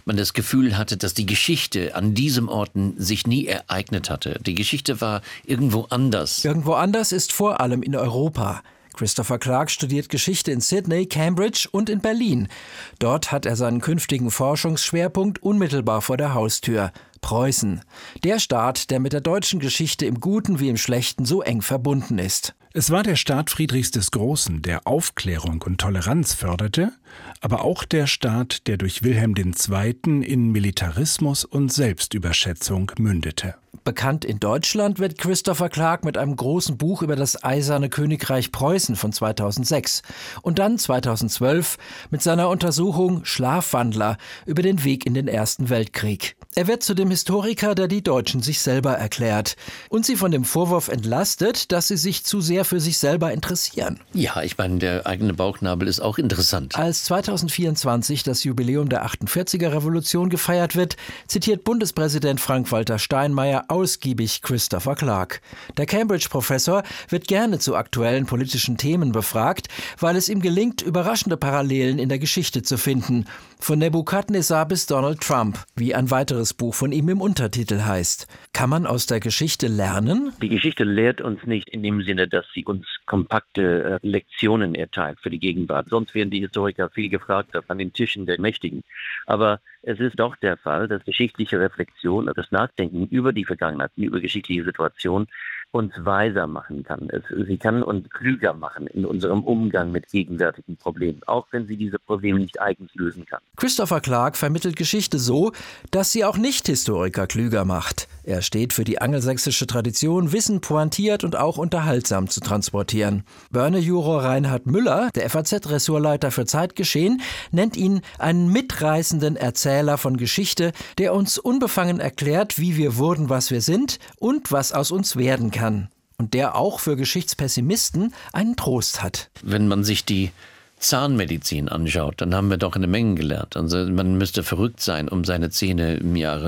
man das Gefühl hatte, dass die Geschichte an diesem Ort sich nie ereignet hatte. Die Geschichte war irgendwo anders. Irgendwo anders ist vor allem in Europa. Christopher Clark studiert Geschichte in Sydney, Cambridge und in Berlin. Dort hat er seinen künftigen Forschungsschwerpunkt unmittelbar vor der Haustür. Preußen. Der Staat, der mit der deutschen Geschichte im Guten wie im Schlechten so eng verbunden ist. Es war der Staat Friedrichs des Großen, der Aufklärung und Toleranz förderte, aber auch der Staat, der durch Wilhelm II. In Militarismus und Selbstüberschätzung mündete. Bekannt in Deutschland wird Christopher Clark mit einem großen Buch über das Eiserne Königreich Preußen von 2006 und dann 2012 mit seiner Untersuchung Schlafwandler über den Weg in den Ersten Weltkrieg. Er wird zu dem Historiker, der die Deutschen sich selber erklärt und sie von dem Vorwurf entlastet, dass sie sich zu sehr für sich selber interessieren. Ja, ich meine, der eigene Bauchnabel ist auch interessant. Als 2024 das Jubiläum der 48er-Revolution gefeiert wird, zitiert Bundespräsident Frank-Walter Steinmeier ausgiebig Christopher Clark. Der Cambridge-Professor wird gerne zu aktuellen politischen Themen befragt, weil es ihm gelingt, überraschende Parallelen in der Geschichte zu finden. Von Nebukadnezar bis Donald Trump, wie ein weiteres Buch von ihm im Untertitel heißt. Kann man aus der Geschichte lernen? Die Geschichte lehrt uns nicht in dem Sinne, dass sie uns kompakte Lektionen erteilt für die Gegenwart. Sonst wären die Historiker viel gefragter an den Tischen der Mächtigen. Aber es ist doch der Fall, dass geschichtliche Reflexion, das Nachdenken über die Vergangenheit, über geschichtliche Situationen uns weiser machen kann. Sie kann uns klüger machen in unserem Umgang mit gegenwärtigen Problemen, auch wenn sie diese Probleme nicht eigens lösen kann. Christopher Clark vermittelt Geschichte so, dass sie auch Nicht-Historiker klüger macht. Er steht für die angelsächsische Tradition, Wissen pointiert und auch unterhaltsam zu transportieren. Börne-Juror Reinhard Müller, der FAZ-Ressortleiter für Zeitgeschehen, nennt ihn einen mitreißenden Erzähler von Geschichte, der uns unbefangen erklärt, wie wir wurden, was wir sind und was aus uns werden kann. Und der auch für Geschichtspessimisten einen Trost hat. Wenn man sich die Zahnmedizin anschaut, dann haben wir doch eine Menge gelernt. Also man müsste verrückt sein, um seine Zähne im Jahre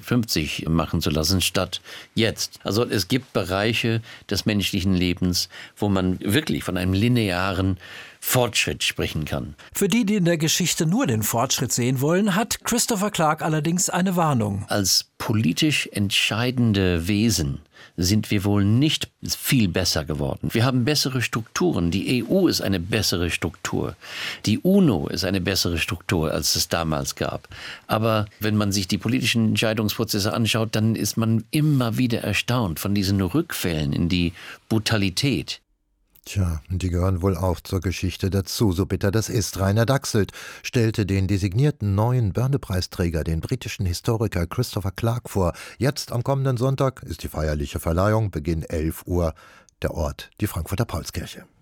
1950 machen zu lassen, statt jetzt. Also es gibt Bereiche des menschlichen Lebens, wo man wirklich von einem linearen Fortschritt sprechen kann. Für die in der Geschichte nur den Fortschritt sehen wollen, hat Christopher Clark allerdings eine Warnung. Als politisch entscheidende Wesen sind wir wohl nicht viel besser geworden. Wir haben bessere Strukturen. Die EU ist eine bessere Struktur. Die UNO ist eine bessere Struktur, als es damals gab. Aber wenn man sich die politischen Entscheidungsprozesse anschaut, dann ist man immer wieder erstaunt von diesen Rückfällen in die Brutalität. Tja, die gehören wohl auch zur Geschichte dazu, so bitter das ist. Rainer Dachselt stellte den designierten neuen Börne-Preisträger, den britischen Historiker Christopher Clark, vor. Jetzt am kommenden Sonntag ist die feierliche Verleihung, Beginn 11 Uhr. Der Ort, die Frankfurter Paulskirche.